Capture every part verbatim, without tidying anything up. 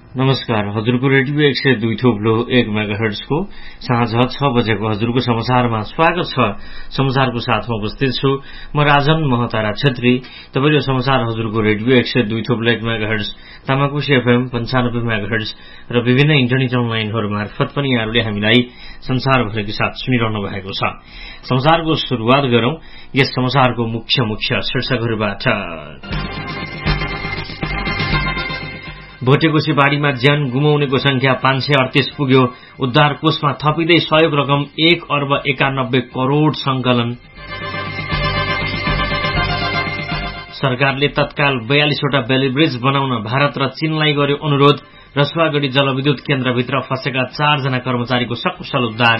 नमस्कार, हजुरको रेडियो एक सय दुई थोप्लो एक मेगाहर्ट्जको साँझ छ बजेको हजुरको समाचारमा स्वागत छ। समाचारको साथमा उपस्थित छु म राजन महतारा छेत्री। तपाईले समाचार हजुरको रेडियो एक सय दुई थोप्लो एक मेगाहर्ट्ज, तामाकुशी एफएम पन्चानब्बे मेगाहर्ट्ज र विभिन्न इन्टरनेट अनलाइनहरू मार्फत पनि यहाँहरूले हामीलाई संसारभरिकै साथ सुनिरहनु भएको छ। समाचारको सुरुवात गरौं यस समाचारको मुख्य मुख्य शीर्षकहरूबाट। भोटेकोशी बाढीमा ज्यान गुमाउनेको संख्या पाँच सय अडतीस पुग्यो। उद्धार कोषमा थपिँदै सहयोग रकम एक अर्ब एकानब्बे करोड़ संकलन। सरकारले तत्काल बयालीसवटा बेली ब्रिज बनाउन भारत र चीनलाई गर्यो अनुरोध। रसुवागढ़ी जलविद्युत केन्द्रभित्र फँसेका चारजना कर्मचारीको सकुशल उद्धार।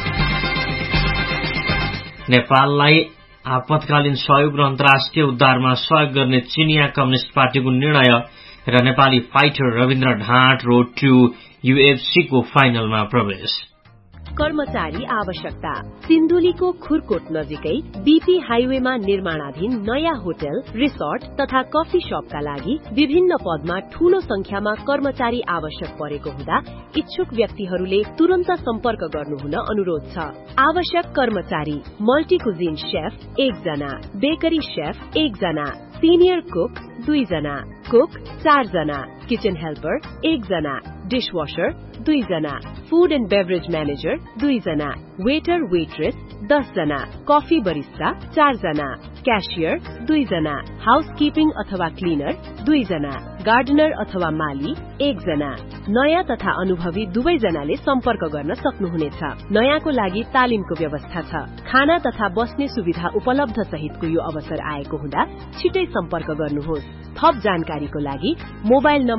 नेपाललाई आपतकालीन सहयोग र अन्तर्राष्ट्रिय उद्धारमा सहयोग गर्ने चिनिया कम्युनिष्ट पार्टीको निर्णय र Nepali fighter Rabindra ढाँट road two UFC को फाइनलमा प्रवेश। कर्मचारी आवश्यकता। सिन्धुलीको खुरकोट नजिकै बीपी हाइवेमा निर्माणाधीन नयाँ होटल, रिसोर्ट तथा कफी शपका लागि विभिन्न पदमा ठूलो संख्यामा कर्मचारी आवश्यक परेको हुँदा इच्छुक व्यक्तिहरूले तुरन्त सम्पर्क गर्नुहुन अनुरोध छ। आवश्यक कर्मचारी: मल्टी कुजिन शेफ एकजना, बेकरी शेफ एकजना, सिनियर कुक दुईजना, कुक चारजना, किचन हेल्पर एकजना, डिशवाशर दुईजना, फूड एन्ड बेभरेज म्यानेजर दुईजना, वेटर वेट्रेस दसजना, कफी बरिस्टा चारजना, क्याशियर दुईजना, हाउसकिपिङ अथवा क्लिनर दुईजना, गार्डनर अथवा माली एकजना। नयाँ तथा अनुभवी दुवैजनाले सम्पर्क गर्न सक्नुहुनेछ। नयाँको लागि तालिमको व्यवस्था छ। खाना तथा बस्ने सुविधा उपलब्ध सहितको यो अवसर आएको हुँदा छिटै सम्पर्क गर्नुहोस्। थप जानकारीको लागि मोबाइल नम्बर